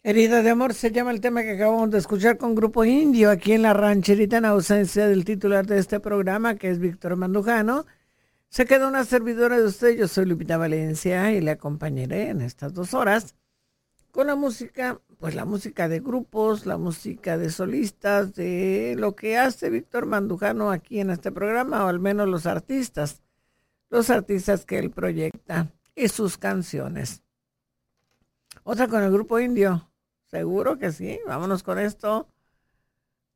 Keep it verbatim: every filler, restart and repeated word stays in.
Herida de amor se llama el tema que acabamos de escuchar con Grupo Indio aquí en la rancherita en ausencia del titular de este programa que es Víctor Mandujano. Se queda una servidora de usted, yo soy Lupita Valencia y le acompañaré en estas dos horas con la música, pues la música de grupos, la música de solistas, de lo que hace Víctor Mandujano aquí en este programa, o al menos los artistas, los artistas que él proyecta y sus canciones. Otra con el Grupo Indio. Seguro que sí. Vámonos con esto.